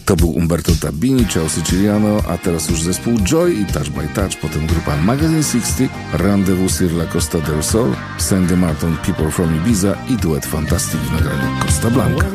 To był Umberto Tabini, Ciao Siciliano, a teraz już zespół Joy i Touch by Touch, potem grupa Magazine 60, Rendezvous sur la Costa del Sol, Sandy Martin, People from Ibiza i duet Fantastic w nagraniu Costa Blanca.